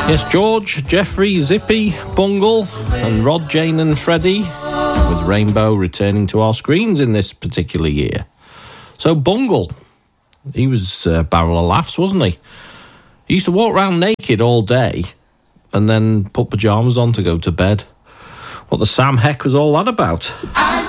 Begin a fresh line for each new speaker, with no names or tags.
Yes, George, Jeffrey, Zippy, Bungle, and Rod, Jane and Freddie, with Rainbow returning to our screens in this particular year. So Bungle, he was a barrel of laughs, wasn't he? He used to walk around naked all day and then put pyjamas on to go to bed. What the Sam heck was all that about?